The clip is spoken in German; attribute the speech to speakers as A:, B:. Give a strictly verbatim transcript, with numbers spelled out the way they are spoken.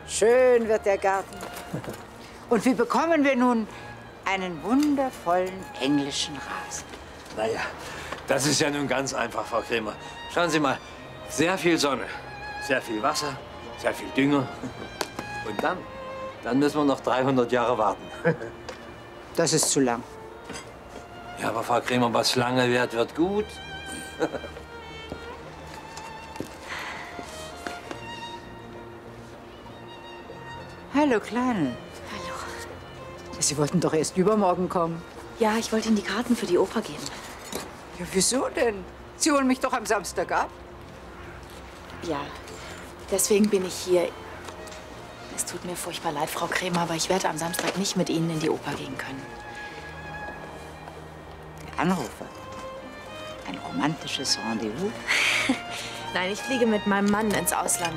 A: Schön wird der Garten. Und wie bekommen wir nun einen wundervollen englischen Rasen?
B: Naja, das ist ja nun ganz einfach, Frau Krämer. Schauen Sie mal, sehr viel Sonne, sehr viel Wasser, sehr viel Dünger. Und dann, dann müssen wir noch dreihundert Jahre warten.
A: Das ist zu lang.
B: Ja, aber Frau Krämer, was lange währt, wird gut.
A: Hallo, Kleine.
C: Hallo.
A: Sie wollten doch erst übermorgen kommen.
C: Ja, ich wollte Ihnen die Karten für die Oper geben.
A: Ja, wieso denn? Sie holen mich doch am Samstag ab.
C: Ja, deswegen bin ich hier. Es tut mir furchtbar leid, Frau Krämer, aber ich werde am Samstag nicht mit Ihnen in die Oper gehen können.
A: Der Anrufer. Ein romantisches Rendezvous.
C: Nein, ich fliege mit meinem Mann ins Ausland.